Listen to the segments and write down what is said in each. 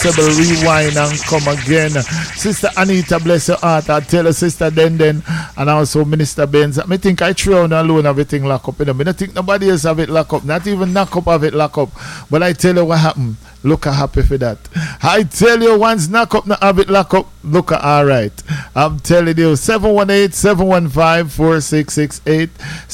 rewind and come again. Sister Anita, bless your heart. I tell her, Sister Den, and also Minister Benz. I think I throw on alone everything lock up. I don't think nobody else have it lock up. Not even knock up have it lock up. But I tell you what happened. Look happy for that. I tell you, once knock up, not have it lock up, look alright. I'm telling you, 718-715-4668,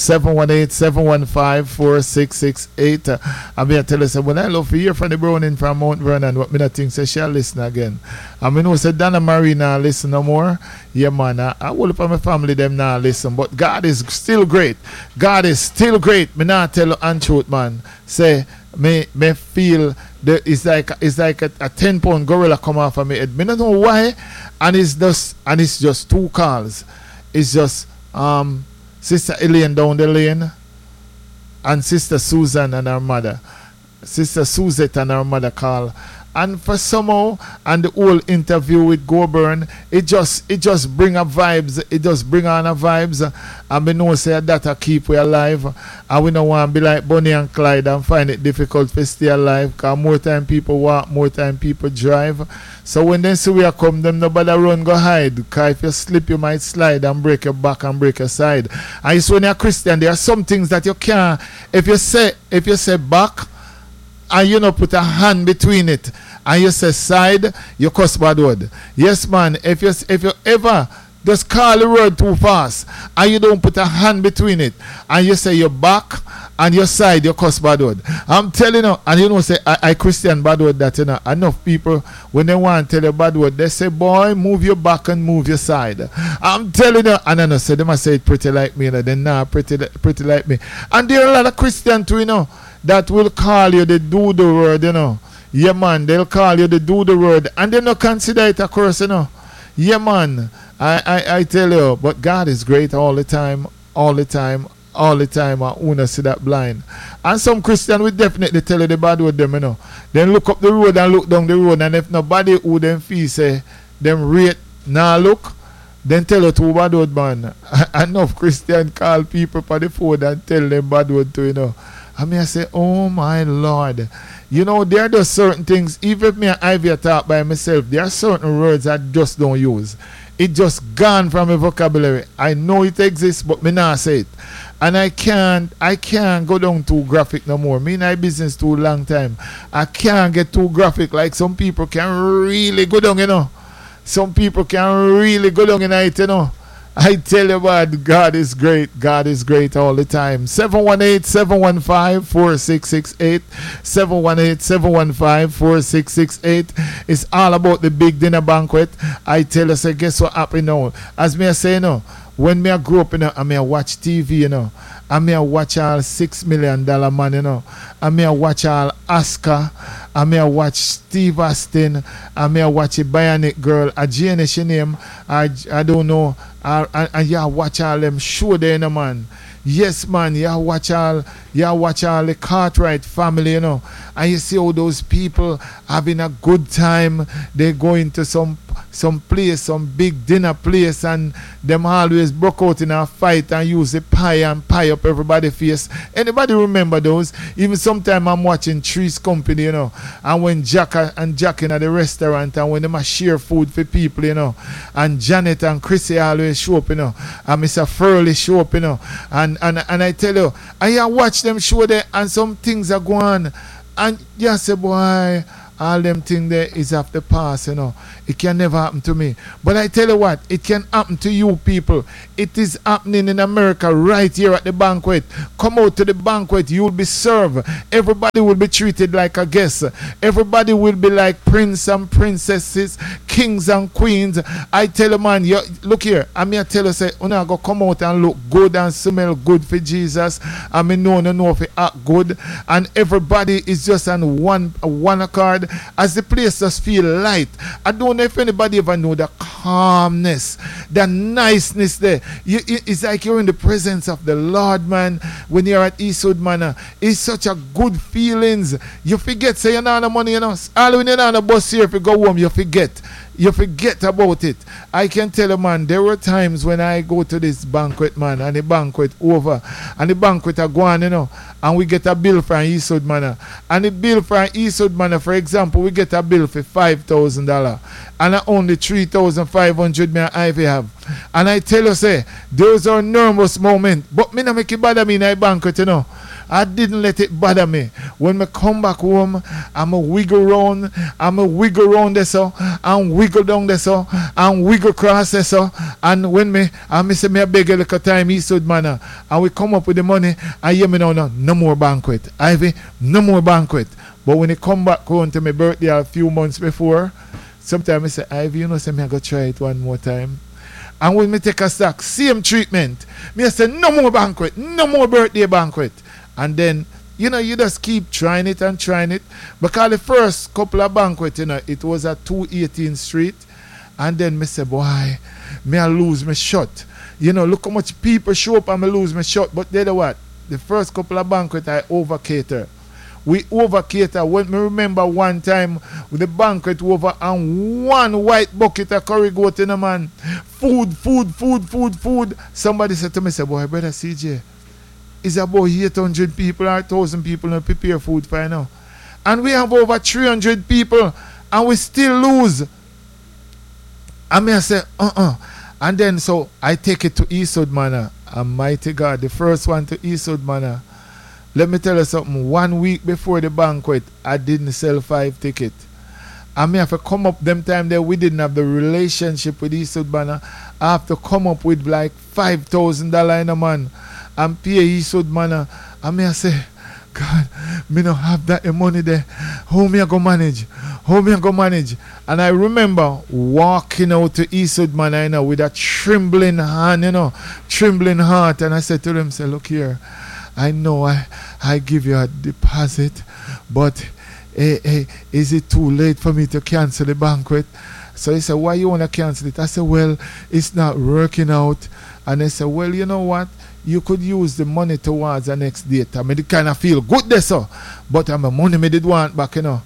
718-715-4668. I'm here to tell you, when I love to hear from the Browning from Mount Vernon, what me not think, say she'll listen again. I mean, who said Donna Marie now listen no more? Yeah, man, I will up on my family, them now listen. But God is still great. God is still great. Me not tell you untruth, man. Say, me feel that it's like a 10-pound gorilla come off of me head. Me don't know why, and it's just two calls. It's just Sister Elaine down the lane, and Sister Susan and her mother, Sister Suzette and her mother call. And for somehow, and the whole interview with Goburn, it just bring up vibes. It just bring on a vibes. And we know say that I keep we alive. And we don't want to be like Bonnie and Clyde and find it difficult to stay alive. Because more time people walk, more time people drive. So when they see we are come, them nobody run go hide. Because if you slip, you might slide and break your back and break your side. And it's when you're Christian, there are some things that you can't. If you say back, and you know put a hand between it, and you say side, you cuss bad word. Yes, man. If you ever just call the word too fast, and you don't put a hand between it, and you say your back and your side, you cuss bad word. I'm telling you, and you know say I Christian bad word that you know. Enough people when they want to tell you bad word, they say, boy, move your back and move your side. I'm telling you, and I know say they must say it pretty like me, you know, they're not pretty like me. And there are a lot of Christians too, you know, that will call you the do the word, you know. Yeah, man, they'll call you the do the word, and they don't consider it a curse, you know. Yeah, man, I tell you, but God is great all the time, all the time. All the time, I want to see that blind. And some Christian will definitely tell you the bad word them, you know. Then look up the road and look down the road, and if nobody who them feel say them rate now look, then tell you too bad word, man. Enough Christian call people for the phone and tell them bad word too, you know. I mean, I say, oh my Lord. You know, there are just certain things, even if me and Ivy talk by myself, there are certain words I just don't use. It just gone from my vocabulary. I know it exists, but me not say it. And I can't go down too graphic no more. Me in my business too long time. I can't get too graphic like some people can really go down, you know. Some people can really go down in it, you know. I tell you what, God is great. God is great all the time. 718-715-4668. 718-715-4668. It's all about the big dinner banquet. I tell you, say, guess what happened now? As me I say, you know, when me I grew up, you know, I may watch TV, you know. I may watch all $6 million man, you know. I may watch all Oscar. I may watch Steve Austin. I may watch a Bionic Girl. A Jane, she name. I don't know. And you watch all them show there, you know, man. Yes, man. You watch all the Cartwright family, you know. And you see all those people having a good time. They go into some place, some big dinner place, and them always broke out in a fight and use the pie and pie up everybody's face. Anybody remember those? Even sometime I'm watching Three's Company, you know, and when Jack in at the restaurant, and when they share food for people, you know, and Janet and Chrissy always show up, you know, and Mr. Furley show up, you know, and I tell you, I watch them show there, and some things are going on, and you say, boy, all them things there is of the past, you know. It can never happen to me. But I tell you what, it can happen to you people. It is happening in America right here at the banquet. Come out to the banquet, you will be served. Everybody will be treated like a guest. Everybody will be like prince and princesses, kings and queens. I tell you, man, look here. I mean, I tell you, say, you know, go come out and look good and smell good for Jesus. I mean, no if it act good. And everybody is just on one accord. As the place just feel light. I don't know if anybody ever know the calmness, the niceness there. It's like you're in the presence of the Lord, man. When you're at Eastwood Manor, it's such a good feelings. You forget, say you're not the money, you know. All when you're on the bus here, if you go home, you forget. You forget about it. I can tell you, man, there were times when I go to this banquet, man, and the banquet over, and the banquet are gone, and we get a bill from Eastwood Manor. And the bill from Eastwood Manor, for example, we get a bill for $5,000. And only 3,500 me and Ivy have. And I tell you, say, those are nervous moments. But me not make it bother me in a banquet, I didn't let it bother me. When I come back home, I'm a wiggle round there so, and wiggle down there so, and wiggle across there so. And when I say me a beg a little time, Eastwood Manor, and we come up with the money, and hear me now, no more banquet. Ivy, no more banquet. But when I come back home to my birthday a few months before, sometimes I say, Ivy, say me I go try it one more time. And when me take a stock, same treatment. Me I say, no more banquet, no more birthday banquet. And then, you just keep trying it. Because the first couple of banquets, it was at 218th Street. And then me say, boy, me I lose my shot. Look how much people show up and me lose my shot. But then what? The first couple of banquets, I over-cater. We over-cater. When me remember one time, with the banquet over and one white bucket of curry goat, man. Food. Somebody said to me, say, boy, brother CJ, is about 800 people or 1,000 people to prepare food for now. And we have over 300 people and we still lose. And I say, And then so I take it to Eastwood Manor. And mighty God, the first one to Eastwood Manor. Let me tell you something. 1 week before the banquet, I didn't sell 5 tickets. And me have to come up them time there, we didn't have the relationship with Eastwood Manor. I have to come up with like $5,000 in a man. And pay Eastwood Manor. And me I say, God, me don't have that money there. How me I go manage? And I remember walking out to Eastwood Manor, with a trembling hand, trembling heart. And I said to them, say, look here, I know I give you a deposit, but is it too late for me to cancel the banquet? So he said, why you want to cancel it? I said, well, it's not working out. And they said, well, you know what? You could use the money towards the next date. I mean, it kind of feel good there, so. But my money me did want back, And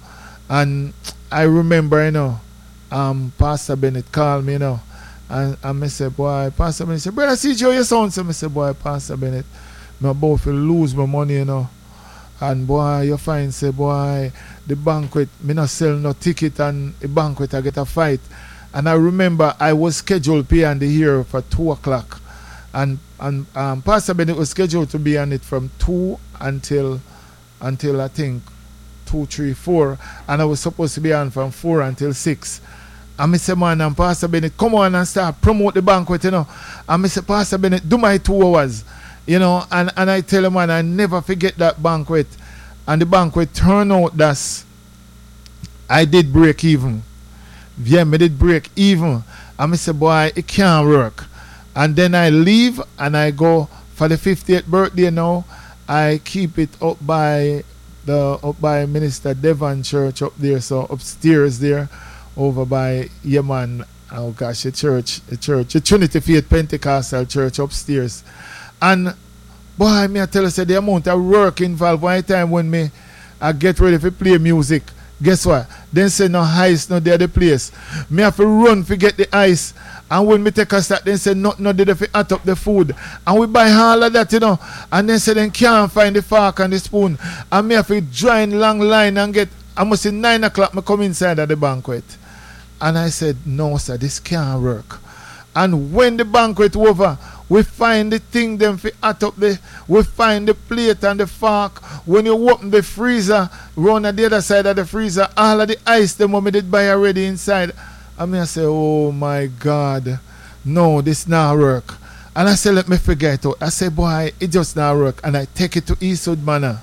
I remember, Pastor Bennett called me, And I said, boy, Pastor Bennett said, brother, see how you sound? So I said, boy, Pastor Bennett, I'm about to lose my money, And boy, you find, say, boy, the banquet, me not sell no ticket, and the banquet, I get a fight. And I remember I was scheduled to be on the here for 2 o'clock. And Pastor Bennett was scheduled to be on it from 2 until I think 2, 3, 4. And I was supposed to be on from 4 until 6. And I said, man, and Pastor Bennett, come on and start promote the banquet, And I said, Pastor Bennett, do my 2 hours. And I tell him, man, I never forget that banquet. And the banquet turned out that I did break even. Yeah, me did break even. And I said, boy, it can't work. And then I leave and I go for the 50th birthday now. I keep it up by Minister Devon Church up there, so upstairs there, over by Yemen. Oh gosh, the Trinity Faith Pentecostal Church upstairs. And boy, me I tell you, say the amount of work involved one time when I get ready to play music. Guess what? Then say no ice, no the other place. Me have to run to get the ice. And when me take a start, then say no did they hot up the food. And we buy all of that, And then say then can't find the fork and the spoon. And me have to join long line and get, I must say 9 o'clock, me come inside at the banquet. And I said, no sir, this can't work. And when the banquet over, we find the thing them fi hot up there. We find the plate and the fork. When you open the freezer, run at the other side of the freezer, all of the ice them what me did buy already inside. And I say, oh my God, no, this not work. And I say, let me figure it out. I say, boy, it just not work. And I take it to Eastwood Manor.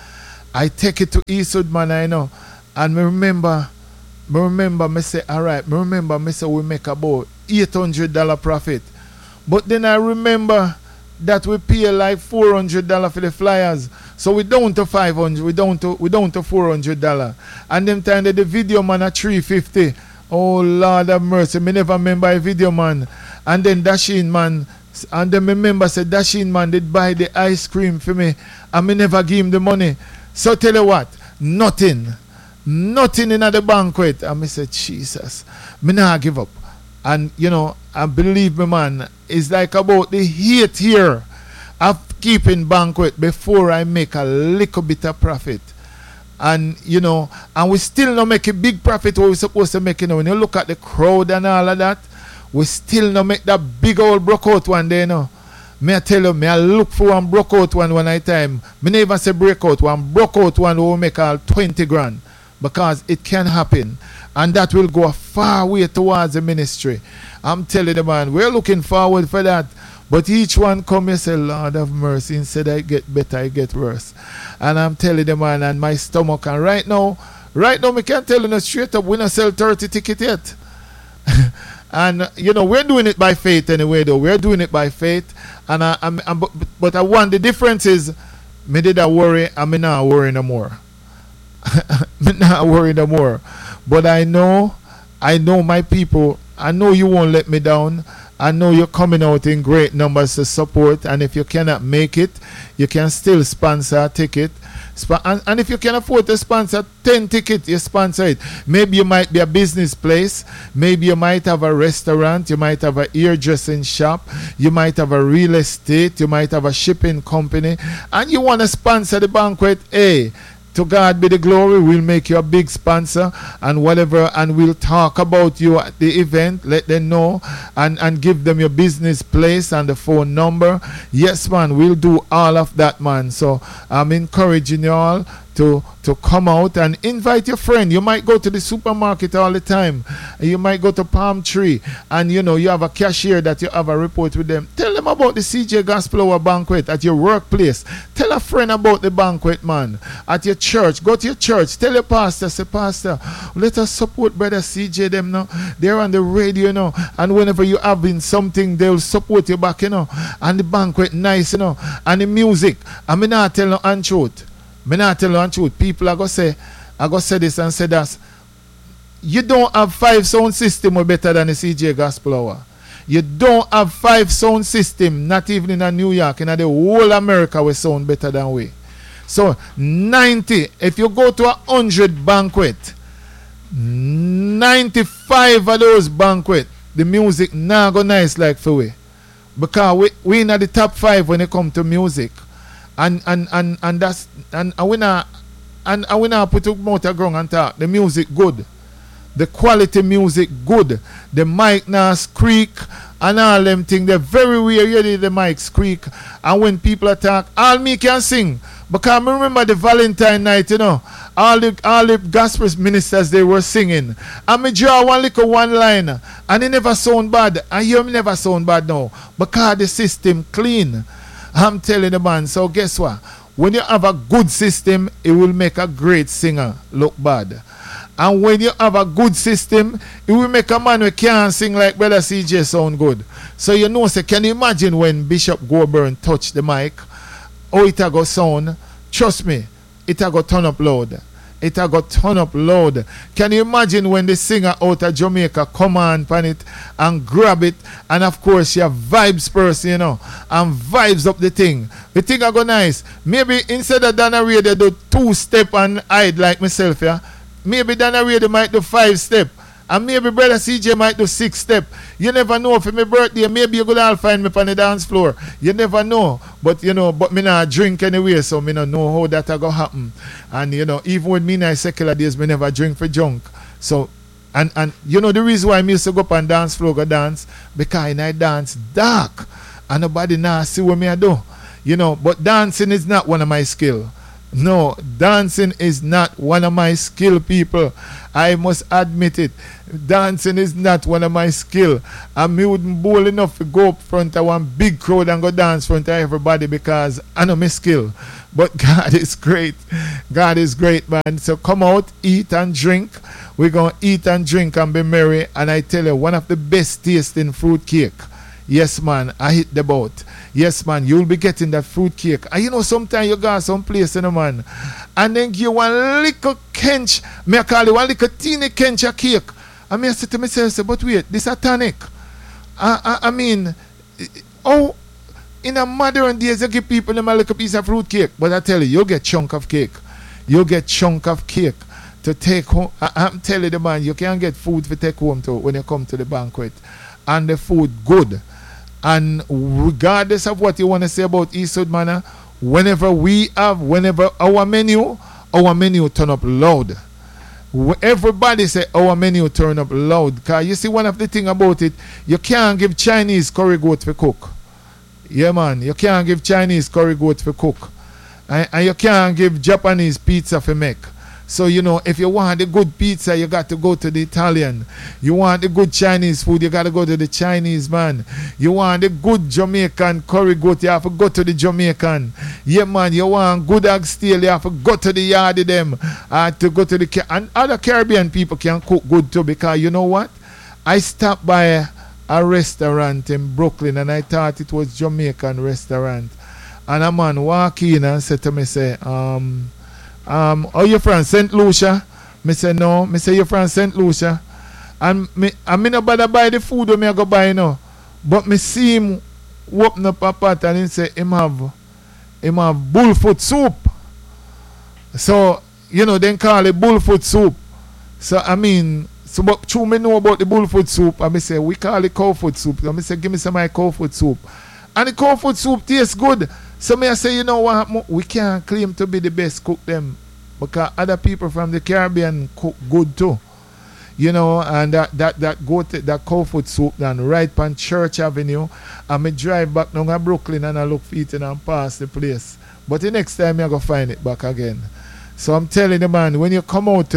And me remember, me say, all right, me say we make about $800 profit. But then I remember that we pay like $400 for the flyers. So we down to $500, we down to $400. And them time that the video man at $350. Oh Lord have mercy, me never remember a video man. And then Dashin man, and then me remember said Dashin man did buy the ice cream for me, and me never give him the money. So tell you what, nothing nothing in the banquet. And I said, Jesus, me nah give up. And and believe me, man, it's like about the hate here of keeping banquet before I make a little bit of profit. And and we still not make a big profit what we're supposed to make. When you look at the crowd and all of that, we still not make that big old broke out one day. Me I tell you, me I look for one broke out one night time. Me never say breakout one broke out one will make all 20 grand, because it can happen, and that will go a far way towards the ministry. I'm telling you, man, we're looking forward for that. But each one come and say, Lord have mercy. Instead I get better, I get worse. And I'm telling the man, and my stomach, and right now, me can't tell you straight up, we don't sell 30 tickets yet. And we're doing it by faith anyway, though. We're doing it by faith. And but I want, the difference is, me did I worry, and me not worry no more. Me not worry no more. But I know my people. I know you won't let me down. I know you're coming out in great numbers to support, and if you cannot make it, you can still sponsor a ticket. And if you can afford to sponsor 10 tickets, you sponsor it. Maybe you might be a business place. Maybe you might have a restaurant. You might have a hairdressing shop. You might have a real estate. You might have a shipping company. And you want to sponsor the banquet. Hey, to God be the glory. We'll make you a big sponsor and whatever, and we'll talk about you at the event. Let them know and give them your business place and the phone number. Yes, man, we'll do all of that, man. So I'm encouraging you all to come out and invite your friend. You might go to the supermarket all the time. You might go to Palm Tree, and you have a cashier that you have a report with them. Tell them about the CJ Gospel Hour banquet at your workplace. Tell a friend about the banquet, man. At your church, go to your church. Tell your pastor, say, Pastor, let us support Brother CJ them now. They're on the radio, and whenever you have in something, they'll support you back, And the banquet nice, and the music. I mean, I tell no untruth. Me not tell you the truth. People are going to say this and say that. You don't have 5 sound system better than the CJ Gospel Hour. You don't have 5 sound system, not even in New York, in the whole America, we sound better than we. So 90, if you go to 100 banquet, 95 of those banquet, the music not go nice like for we. Because we in the top 5 when it come to music. And that's and we not put up motor ground and talk. The music good, the quality music good. The mic now squeak and all them things. They're very weird. The mic squeak, and when people attack, all me can sing. Because I remember the Valentine night, all the gospel ministers, they were singing. And me draw one line, and it never sound bad. And you never sound bad now because the system clean. I'm telling the man. So guess what? When you have a good system, it will make a great singer look bad. And when you have a good system, it will make a man who can't sing like Brother CJ sound good. So say, can you imagine when Bishop Goburn touch the mic? Oh, it a go sound. Trust me, it a go turn up loud. It a go turn up loud. Can you imagine when the singer out of Jamaica come on it and grab it, and of course you have vibes person, and vibes up the thing. The thing a go nice. Maybe instead of Dana Ray they do 2-step and hide like myself, yeah. Maybe Dana Ray they might do 5-step. And maybe Brother CJ might do 6-step. You never know. For my birthday, maybe you're going to find me on the dance floor. You never know. But, but me not drink anyway, so me not know how that going to happen. And, even with me in secular days, me never drink for junk. So, and the reason why I used to go up and dance floor, go dance, because I dance dark. And nobody now see what me I do. But dancing is not one of my skill. No, dancing is not one of my skill, people. I must admit it. Dancing is not one of my skill. And me wouldn't bold enough to go up front of one big crowd and go dance front of everybody because I know my skill. But God is great. God is great, man. So come out, eat and drink. We're going to eat and drink and be merry. And I tell you, one of the best tasting fruit cake. Yes, man, I hit the boat. Yes, man, you'll be getting that fruit cake. And sometimes you go someplace, man, and then give one little kench, me I call it one little teeny kench of cake. And me I say to myself, but wait, this is a tonic. I mean, in a modern days, you give people them a little piece of fruit cake. But I tell you, you'll get chunk of cake. You'll get chunk of cake. to take home. I'm telling the man, you can get food to take home to when you come to the banquet. And the food good. And regardless of what you want to say about Eastwood Manor, whenever our menu turn up loud. Everybody say our menu turn up loud. Because you see, one of the thing about it, you can't give Chinese curry goat for cook. Yeah, man. You can't give Chinese curry goat for cook. And you can't give Japanese pizza for make. So, you know, if you want the good pizza, you got to go to the Italian. You want the good Chinese food, you got to go to the Chinese man. You want the good Jamaican curry goat, you have to go to the Jamaican. Yeah, man, you want good oxtail, you have to go to the yard of them. To go to the... And other Caribbean people can cook good too, because you know what? I stopped by a restaurant in Brooklyn and I thought it was Jamaican restaurant. And a man walk in and said to me, say, are you from St. Lucia? Me say no. Me say you from St. Lucia. And me no bother buy the food when me go buy no. But me see him open up a pot and he say him have bullfoot soup. So, you know, then call it bullfoot soup. So I mean, so but true me know about the bullfoot soup. And me say we call it cowfoot soup. And me say give me some of my cowfoot soup. And the cowfoot soup tastes good. So me I say, you know what, we can't claim to be the best cook them, because other people from the Caribbean cook good too. You know, and that cowfoot soup done right on Church Avenue. And me drive back down to Brooklyn and I look for it and pass the place. But the next time I go find it back again. So I'm telling the man, when you come out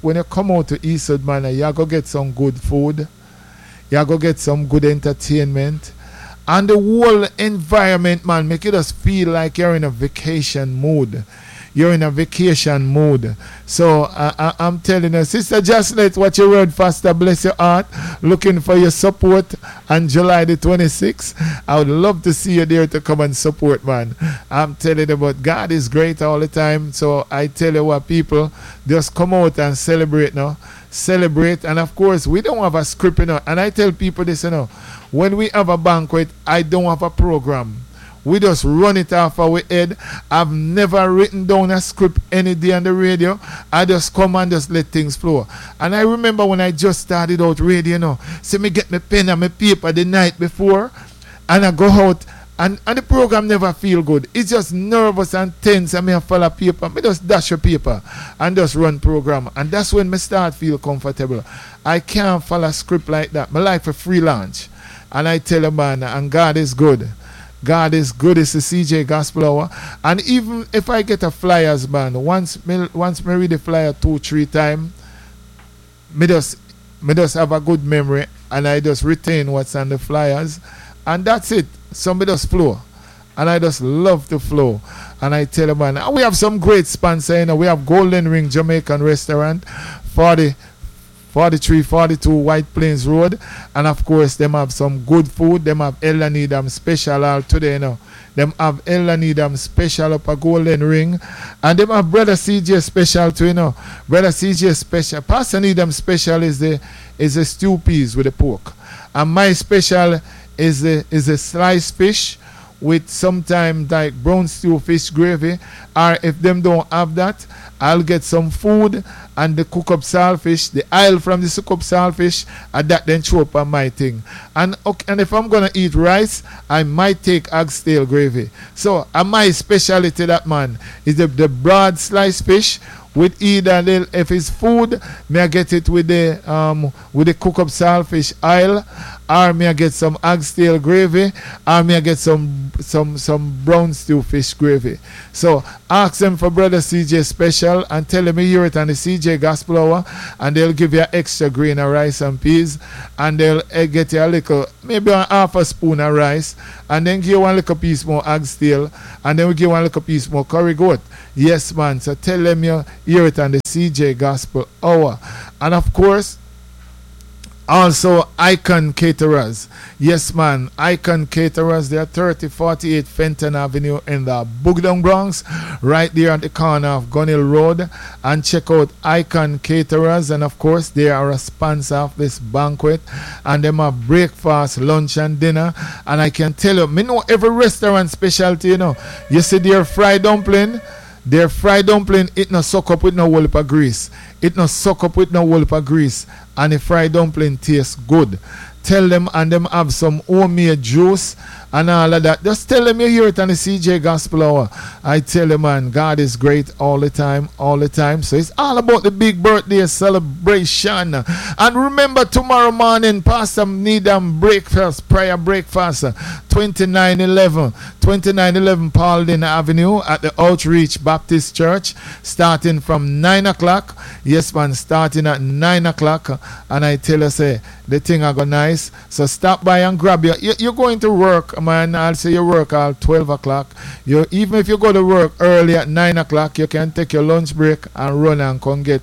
to Eastwood Manor, you go get some good food, you go get some good entertainment. And the whole environment, man, make it just feel like you're in a vacation mood. You're in a vacation mood. So I'm telling you, Sister Jocelyn, what you read faster, bless your heart. Looking for your support on July the 26th. I would love to see you there to come and support, man. I'm telling you, but God is great all the time. So I tell you what, people, just come out and celebrate now. Celebrate. And of course, we don't have a script, you know. And I tell people this, you know. When we have a banquet, I don't have a program. We just run it off our head. I've never written down a script any day on the radio. I just come and just let things flow. And I remember when I just started out radio, you know, so me get my pen and my paper the night before, and I go out, and the program never feel good. It's just nervous and tense, and me follow paper. Me just dash a paper and just run program. And that's when me start feel comfortable. I can't follow a script like that. My life a free lunch. And I tell a man, and God is good. God is good. It's the CJ Gospel Hour. And even if I get a flyers, man, once me read the flyer 2-3 times, me just have a good memory, and I just retain what's on the flyers, and that's it. So me just flow. And I just love to flow. And I tell a man, and we have some great sponsors, you know. We have Golden Ring Jamaican Restaurant, 4342 White Plains Road, and of course them have some good food. Them have Ella Needham special all today, you know. Them have Ella Needham special up a Golden Ring, and them have Brother CJ special too, you know. Brother CJ special, Pastor Needham special is the stew peas with the pork, and my special is the sliced fish with sometimes like brown stew fish gravy, or if them don't have that, I'll get some food and the cook up saltfish, the oil from the cook up saltfish, and that then throw up on my thing. And if I'm gonna eat rice, I might take oxtail gravy. So my specialty, that man, is the broad sliced fish with either if it's food, may I get it with the cook up saltfish oil, or may I get some oxtail gravy, or may I get some brown stew fish gravy. So ask them for Brother CJ special and tell them you hear it on the CJ Gospel Hour, and they'll give you extra grain of rice and peas, and they'll get you a little, maybe a half a spoon of rice, and then give you one little piece more oxtail, and then we give one little piece more curry goat. Yes, man. So tell them you hear it on the CJ Gospel Hour. And of course, also Icon Caterers. Yes, man. Icon Caterers. They are 3048 Fenton Avenue in the Bugdon Bronx, right there at the corner of Gunhill Road. And check out Icon Caterers. And of course, they are a sponsor of this banquet. And they have breakfast, lunch, and dinner. And I can tell you, me know every restaurant specialty, you know. You see their fried dumpling. Their fried dumpling, it no suck up with no whole heap of grease. It not suck up with no whole of grease. And the fried dumpling tastes good. Tell them and them have some homemade juice and all of that. Just tell them you hear it on the CJ Gospel Hour. I tell you, man, God is great all the time, all the time. So it's all about the big birthday celebration. And remember, tomorrow morning, Pastor Needham breakfast, prayer breakfast, 2911 Paulding Avenue at the Outreach Baptist Church, starting from 9 o'clock. Yes, man, starting at 9 o'clock. And I tell you, say, the thing I go nice. So stop by and grab your. You're going to work, man. I'll say you work all 12 o'clock. Even if you go to work early at 9 o'clock, you can take your lunch break and run and come get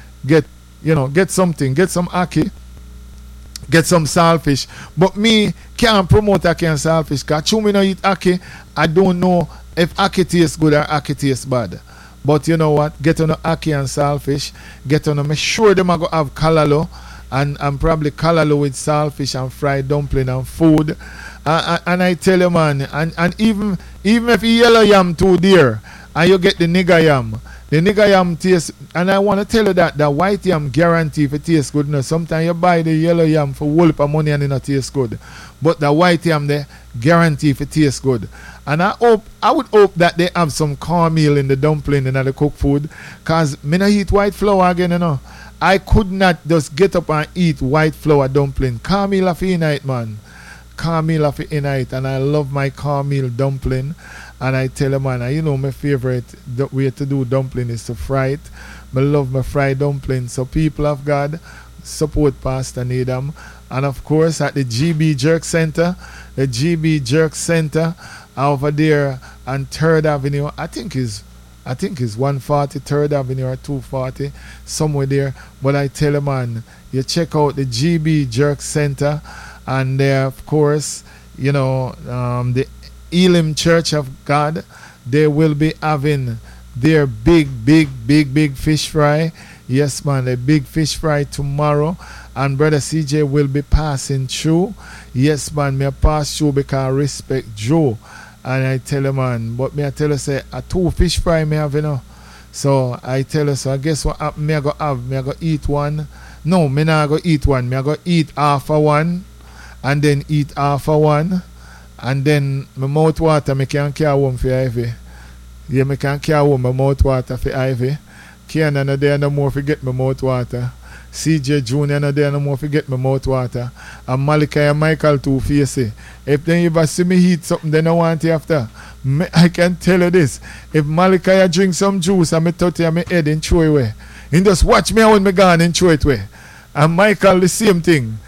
something. Get some ackee. Get some saltfish. But me can't promote ackee and saltfish because me no eat ackee. I don't know if ackee tastes good or ackee tastes bad. But you know what? Get on the ackee and saltfish. Get on them. Make sure them are going to have callaloo. And probably callaloo with saltfish and fried dumpling and food. And I tell you, man, and even if you yellow yam too dear, and you get the nigger yam, the nigger yam tastes, and I want to tell you that the white yam guarantee if it tastes good. No, sometimes you buy the yellow yam for whole of money and it not taste good. But the white yam there guarantee if it tastes good. And I would hope that they have some cornmeal in the dumpling and the cooked food. Because me not eat white flour again, you know. I could not just get up and eat white flour dumpling. Cornmeal of night, man. Cornmeal of night. And I love my cornmeal dumpling. And I tell you, man, you know my favorite way to do dumpling is to fry it. I love my fried dumpling. So people of God, support Pastor Needham. And of course at the GB Jerk Center. The GB Jerk Center over there on 3rd Avenue. I think is 140 3rd Avenue or 240, somewhere there. But I tell you, man, you check out the GB Jerk Center, and there, of course, you know, the Elim Church of God, they will be having their big fish fry. Yes, man, a big fish fry tomorrow. And Brother CJ will be passing through. Yes, man, me pass through because I respect Joe. And I tell you, man, but me I tell you, say, a 2 fish fry me have, you know. So I tell you, so I guess what me I go have, me I go eat one. No, me not go eat one. Me I go eat half of one, and then eat half of one, and then my mouth water me can carry home for Ivy. Yeah, me can carry home my mouth water for Ivy. Kiana no there no more forget my mouth water. CJ Junior no there no more forget my mouth water. And Malika and Michael too facey. If they ever see me eat something they don't want it after. I can tell you this. If Malika drink some juice and me touch my head and throw it away. And just watch me when me gone and throw it away. And Michael the same thing.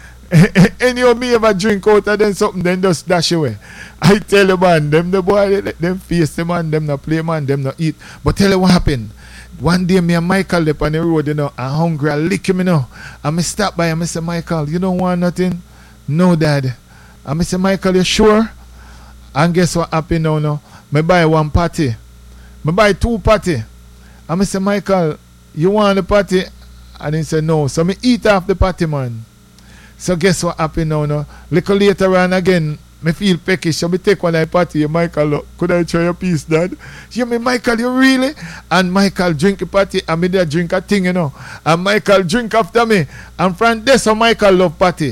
Any of me ever drink out of them something then just dash away. I tell you, man, them the boy them face the man, them not play, man, them not eat. But tell you what happened. One day me and Michael up on the road, you know, I'm hungry, I lick him, you know. And me stop by and I say, Michael, you don't want nothing? No, Dad. And I say, Michael, you sure? And guess what happened now, no? Me buy 1 patty. Me buy 2 patty. And I say, Michael, you want the patty? And he said, no. So me eat off the patty, man. So guess what happened now, no? Little later on again, me feel peckish. So me take one of the patty. Michael, look, could I try a piece, Dad? You mean, Michael, you really? And Michael drink a patty, and me there drink a thing, you know. And Michael drink after me. And from there, so Michael love patty.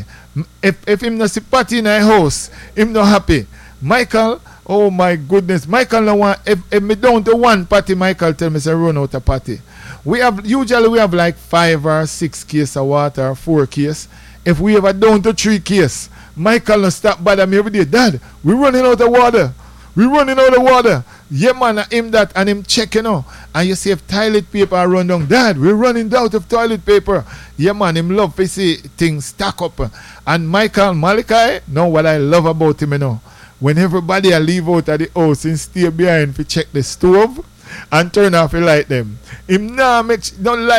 If him not see patty in the house, him not happy. Michael, oh my goodness, Michael no want. If me down to 1 patty, Michael tell me say run out of patty. Usually we have like 5 or 6 case of water or 4 case. If we ever down to 3 case, Michael no stop bother me every day. Dad, we running out of water. We running out of water. Yeah, man, him that and him checking out. And you see if toilet paper run down. Dad, we're running out of toilet paper. Yeah, man, him love to see things stack up. And Michael Malachi, know what I love about him, you know. When everybody leave out of the house and stay behind to check the stove and turn off the light them. Him nah make don't like